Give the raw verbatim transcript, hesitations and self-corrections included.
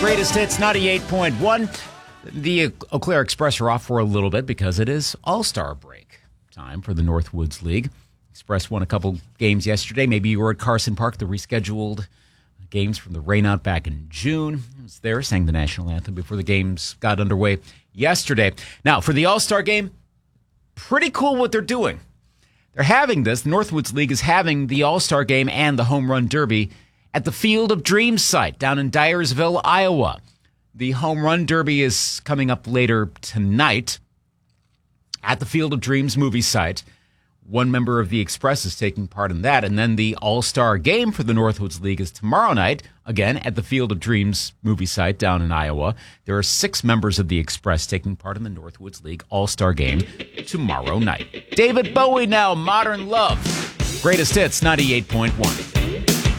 Greatest Hits ninety-eight point one. The Eau Claire Express are off for a little bit because it is All-Star break time for the Northwoods League. Express won a couple games yesterday. Maybe you were at Carson Park, the rescheduled games from the rainout back in June. I was there, sang the national anthem before the games got underway yesterday. Now, for the All-Star game, pretty cool what they're doing. They're having this. The Northwoods League is having the All-Star game and the Home Run Derby at the Field of Dreams site down in Dyersville, Iowa. The Home Run Derby is coming up later tonight at the Field of Dreams movie site. One member of the Express is taking part in that. And then the All-Star game for the Northwoods League is tomorrow night, again, at the Field of Dreams movie site down in Iowa. There are six members of the Express taking part in the Northwoods League All-Star game tomorrow night. David Bowie now, Modern Love. Greatest Hits ninety-eight point one.